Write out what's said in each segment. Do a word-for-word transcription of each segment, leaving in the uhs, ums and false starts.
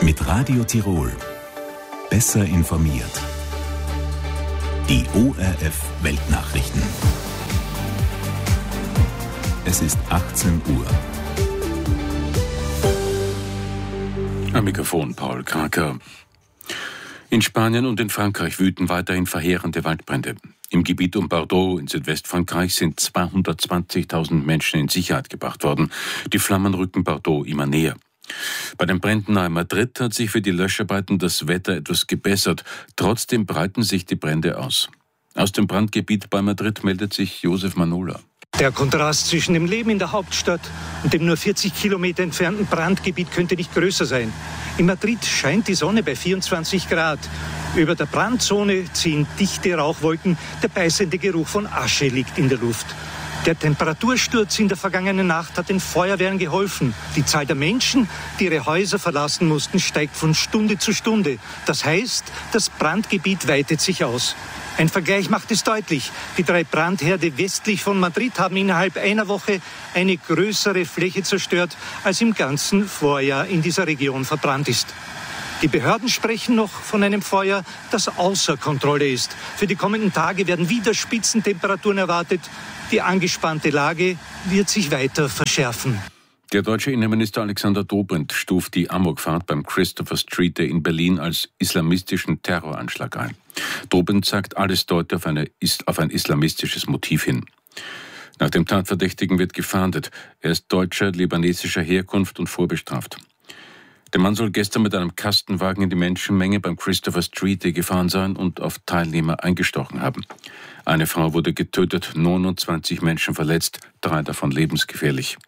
Mit Radio Tirol. Besser informiert. Die O R F Weltnachrichten. Es ist achtzehn Uhr. Am Mikrofon Paul Kraker. In Spanien und in Frankreich wüten weiterhin verheerende Waldbrände. Im Gebiet um Bordeaux in Südwestfrankreich sind zweihundertzwanzigtausend Menschen in Sicherheit gebracht worden. Die Flammen rücken Bordeaux immer näher. Bei den Bränden nahe Madrid hat sich für die Löscharbeiten das Wetter etwas gebessert. Trotzdem breiten sich die Brände aus. Aus dem Brandgebiet bei Madrid meldet sich Josef Manola. Der Kontrast zwischen dem Leben in der Hauptstadt und dem nur vierzig Kilometer entfernten Brandgebiet könnte nicht größer sein. In Madrid scheint die Sonne bei vierundzwanzig Grad. Über der Brandzone ziehen dichte Rauchwolken, der beißende Geruch von Asche liegt in der Luft. Der Temperatursturz in der vergangenen Nacht hat den Feuerwehren geholfen. Die Zahl der Menschen, die ihre Häuser verlassen mussten, steigt von Stunde zu Stunde. Das heißt, das Brandgebiet weitet sich aus. Ein Vergleich macht es deutlich. Die drei Brandherde westlich von Madrid haben innerhalb einer Woche eine größere Fläche zerstört, als im ganzen Vorjahr in dieser Region verbrannt ist. Die Behörden sprechen noch von einem Feuer, das außer Kontrolle ist. Für die kommenden Tage werden wieder Spitzentemperaturen erwartet. Die angespannte Lage wird sich weiter verschärfen. Der deutsche Innenminister Alexander Dobrindt stuft die Amokfahrt beim Christopher Street Day in Berlin als islamistischen Terroranschlag ein. Dobrindt sagt, alles deute auf, eine, auf ein islamistisches Motiv hin. Nach dem Tatverdächtigen wird gefahndet. Er ist deutscher, libanesischer Herkunft und vorbestraft. Der Mann soll gestern mit einem Kastenwagen in die Menschenmenge beim Christopher Street Day gefahren sein und auf Teilnehmer eingestochen haben. Eine Frau wurde getötet, neunundzwanzig Menschen verletzt, drei davon lebensgefährlich.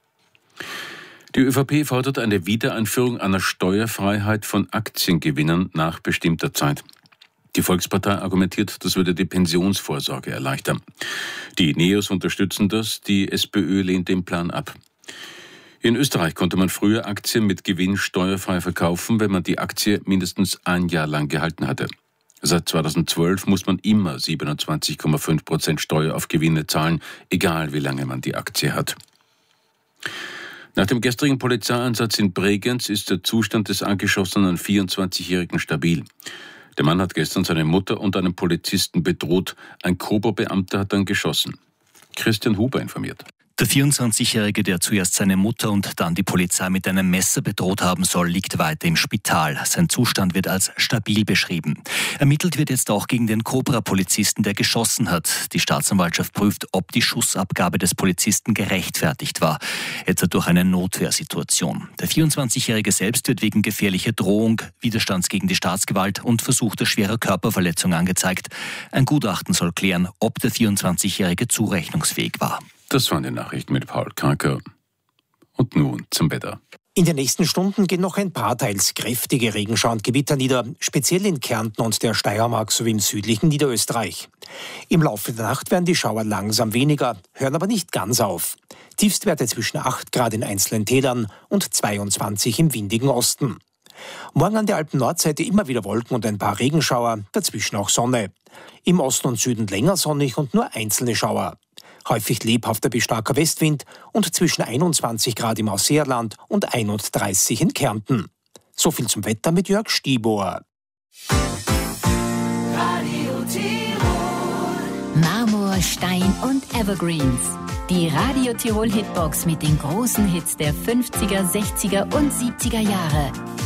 Die ÖVP fordert eine Wiedereinführung einer Steuerfreiheit von Aktiengewinnern nach bestimmter Zeit. Die Volkspartei argumentiert, das würde die Pensionsvorsorge erleichtern. Die Neos unterstützen das, die SPÖ lehnt den Plan ab. In Österreich konnte man früher Aktien mit Gewinn steuerfrei verkaufen, wenn man die Aktie mindestens ein Jahr lang gehalten hatte. Seit zweitausendzwölf muss man immer siebenundzwanzig Komma fünf Prozent Steuer auf Gewinne zahlen, egal wie lange man die Aktie hat. Nach dem gestrigen Polizeieinsatz in Bregenz ist der Zustand des angeschossenen vierundzwanzigjährigen stabil. Der Mann hat gestern seine Mutter und einen Polizisten bedroht. Ein Kobo-Beamter hat dann geschossen. Christian Huber informiert. Der vierundzwanzigjährige, der zuerst seine Mutter und dann die Polizei mit einem Messer bedroht haben soll, liegt weiter im Spital. Sein Zustand wird als stabil beschrieben. Ermittelt wird jetzt auch gegen den Cobra-Polizisten, der geschossen hat. Die Staatsanwaltschaft prüft, ob die Schussabgabe des Polizisten gerechtfertigt war, etwa durch eine Notwehrsituation. Der vierundzwanzigjährige selbst wird wegen gefährlicher Drohung, Widerstands gegen die Staatsgewalt und versuchter schwerer Körperverletzung angezeigt. Ein Gutachten soll klären, ob der vierundzwanzigjährige zurechnungsfähig war. Das waren die Nachrichten mit Paul Kraker. Und nun zum Wetter. In den nächsten Stunden gehen noch ein paar teils kräftige Regenschauer und Gewitter nieder, speziell in Kärnten und der Steiermark sowie im südlichen Niederösterreich. Im Laufe der Nacht werden die Schauer langsam weniger, hören aber nicht ganz auf. Tiefstwerte zwischen acht Grad in einzelnen Tälern und zweiundzwanzig im windigen Osten. Morgen an der Alpen-Nordseite immer wieder Wolken und ein paar Regenschauer, dazwischen auch Sonne. Im Osten und Süden länger sonnig und nur einzelne Schauer. Häufig lebhafter bis starker Westwind und zwischen einundzwanzig Grad im Ausseerland und einunddreißig in Kärnten. So viel zum Wetter mit Jörg Stiebohr. Radio Tirol. Marmor, Stein und Evergreens. Die Radio Tirol Hitbox mit den großen Hits der fünfziger, sechziger und siebziger Jahre.